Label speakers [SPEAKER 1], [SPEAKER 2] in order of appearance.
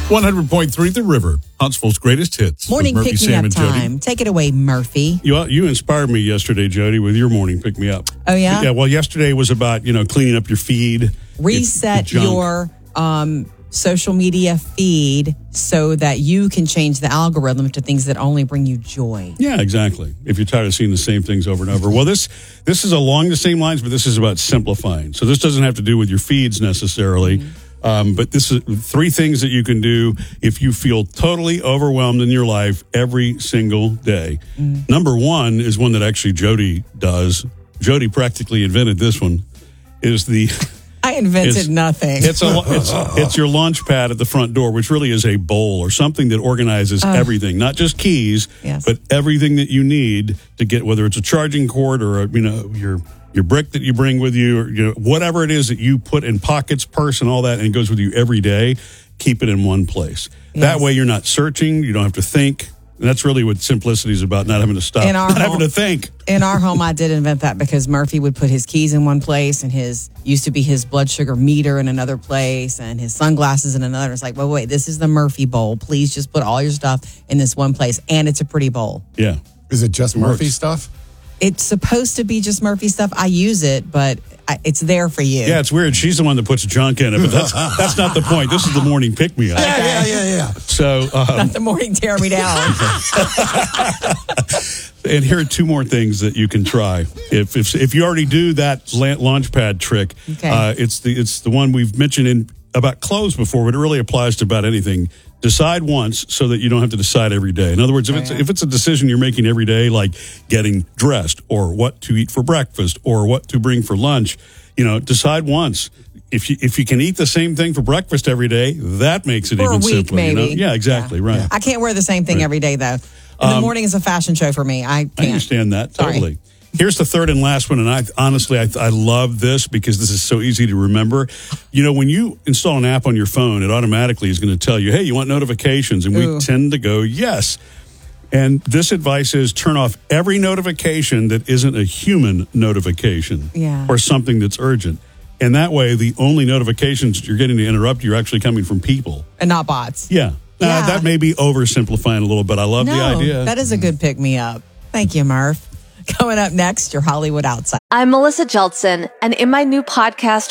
[SPEAKER 1] 100.3 The River, Huntsville's greatest hits.
[SPEAKER 2] Morning
[SPEAKER 1] Murphy,
[SPEAKER 2] pick me
[SPEAKER 1] Sam,
[SPEAKER 2] up
[SPEAKER 1] and Jody.
[SPEAKER 2] time. Take it away, Murphy.
[SPEAKER 1] You inspired me yesterday, Jody, with your morning pick me up.
[SPEAKER 2] Oh, yeah?
[SPEAKER 1] Yeah, well, yesterday was about, cleaning up your feed.
[SPEAKER 2] Reset
[SPEAKER 1] your
[SPEAKER 2] your social media feed so that you can change the algorithm to things that only bring you joy.
[SPEAKER 1] Yeah, exactly. If you're tired of seeing the same things over and over. Well, this is along the same lines, but this is about simplifying. So this doesn't have to do with your feeds necessarily. But this is 3 things that you can do if you feel totally overwhelmed in your life every single day. Number 1 is one that actually Jody does. Jody practically invented this one.
[SPEAKER 2] I invented nothing.
[SPEAKER 1] It's your launch pad at the front door, which really is a bowl or something that organizes everything, not just keys, but everything that you need to get, whether it's a charging cord or your brick that you bring with you, or whatever it is that you put in pockets, purse, and all that, and it goes with you every day. Keep it in one place.
[SPEAKER 2] Yes.
[SPEAKER 1] That way, you're not searching. You don't have to think. And that's really what simplicity is about, not having to stop, having to think.
[SPEAKER 2] In our home, I did invent that because Murphy would put his keys in one place and used to be his blood sugar meter in another place and his sunglasses in another. It's like, wait, this is the Murphy bowl. Please just put all your stuff in this one place. And it's a pretty bowl.
[SPEAKER 1] Yeah.
[SPEAKER 3] Is it just Murphy stuff?
[SPEAKER 2] It's supposed to be just Murphy stuff. I use it, but it's there for you.
[SPEAKER 1] Yeah, it's weird. She's the one that puts junk in it, but that's not the point. This is the morning pick-me-up.
[SPEAKER 3] Yeah.
[SPEAKER 1] So,
[SPEAKER 2] not the morning tear me down.
[SPEAKER 1] And here are 2 more things that you can try. If you already do that launch pad trick, it's the one we've mentioned about clothes before, but it really applies to about anything. Decide once so that you don't have to decide every day. In other words, if it's a decision you're making every day, like getting dressed or what to eat for breakfast or what to bring for lunch, decide once. If you can eat the same thing for breakfast every day, that makes it
[SPEAKER 2] for
[SPEAKER 1] even
[SPEAKER 2] a week,
[SPEAKER 1] simpler.
[SPEAKER 2] maybe.
[SPEAKER 1] Yeah, exactly. Right.
[SPEAKER 2] I can't wear the same thing every day, though. In the morning is a fashion show for me. I can't.
[SPEAKER 1] I understand that totally.
[SPEAKER 2] Sorry.
[SPEAKER 1] Here's the third and last one, and I love this because this is so easy to remember. When you install an app on your phone, it automatically is going to tell you, hey, you want notifications? And we tend to go, yes. And this advice is turn off every notification that isn't a human notification or something that's urgent. And that way, the only notifications you're getting to interrupt you are actually coming from people.
[SPEAKER 2] And not bots.
[SPEAKER 1] Yeah. Now, that may be oversimplifying a little bit. I love the idea.
[SPEAKER 2] That is a good pick-me-up. Thank you, Murph. Coming up next, your Hollywood Outside.
[SPEAKER 4] I'm Melissa Jeltsin, and in my new podcast,